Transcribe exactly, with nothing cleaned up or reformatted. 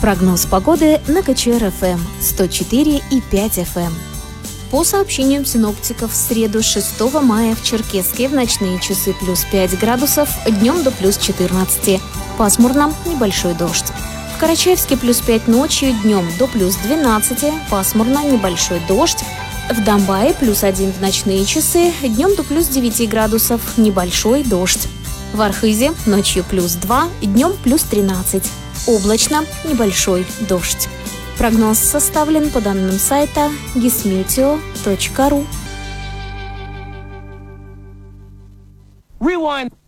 Прогноз погоды на КЧР-ФМ сто четыре и пять эф эм. По сообщениям синоптиков, в среду шестого мая в Черкесске в ночные часы плюс пять градусов, днем до плюс четырнадцать. Пасмурно, небольшой дождь. В Карачаевске плюс пять ночью, днем до плюс двенадцать, пасмурно, небольшой дождь. В Домбае плюс один в ночные часы, днем до плюс девять градусов, небольшой дождь. В Архизе ночью плюс два, днем плюс тринадцать. Облачно, небольшой дождь. Прогноз составлен по данным сайта гисметео точка ру. Rewind.